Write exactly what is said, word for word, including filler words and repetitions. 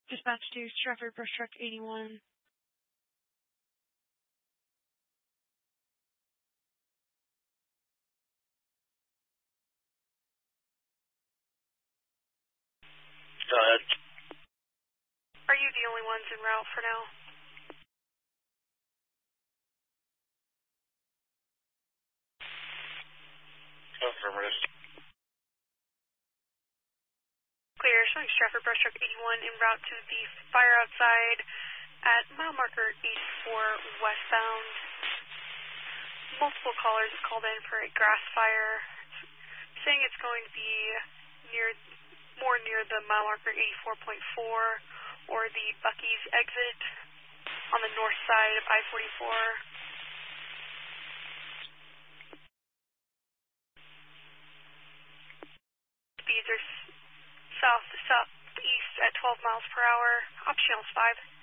Dispatch to Stratford Brush Truck eighty-one. Go ahead. Are you the only ones en route for now? Affirmative. Clear, showing Stratford Brush Truck eighty-one en route to the fire outside at mile marker eighty-four westbound. Multiple callers have called in for a grass fire, saying it's going to be near, more near the mile marker eighty-four point four or the Buc-ee's exit on the north side of I forty-four. Speeds are south to southeast at twelve miles per hour. Op channels five.